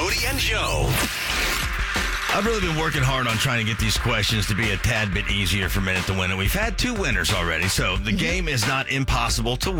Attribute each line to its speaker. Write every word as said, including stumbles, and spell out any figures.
Speaker 1: Woody and Joe.
Speaker 2: I've really been working hard on trying to get these questions to be a tad bit easier for Minute to Win it. We've had two winners already, so the game is not impossible to win.